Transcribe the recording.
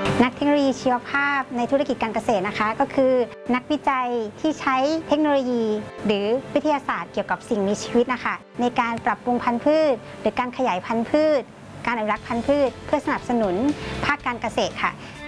นักเทคโนโลยีชีวภาพในธุรกิจการเกษตรนะคะก็คือนักวิจัยที่ใช้เทคโนโลยีหรือวิทยาศาสตร์เกี่ยวกับสิ่งมีชีวิตนะคะในการปรับปรุงพันธุ์พืชหรือการขยายพันธุ์พืชการอนุรักษ์พันธุ์พืชเพื่อสนับสนุนภาคการเกษตรค่ะ